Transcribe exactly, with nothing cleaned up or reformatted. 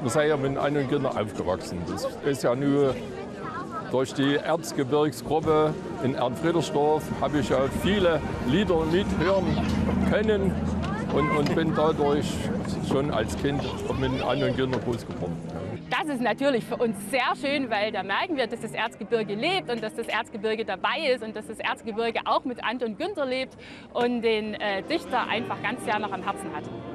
wir sind ja mit Anton Günther aufgewachsen. Das ist ja nur durch die Erzgebirgsgruppe in Ernfriedersdorf habe ich ja viele Lieder mithören können und, und bin dadurch schon als Kind mit Anton Günther groß geworden. Das ist natürlich für uns sehr schön, weil da merken wir, dass das Erzgebirge lebt und dass das Erzgebirge dabei ist und dass das Erzgebirge auch mit Anton Günther lebt und den äh, Dichter einfach ganz sehr noch am Herzen hat.